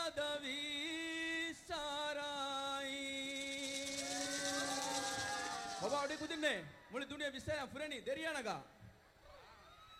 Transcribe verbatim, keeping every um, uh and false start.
Bapak udah ikutin nih, mulai dunia bisa ya, Fureni, dari Anaga.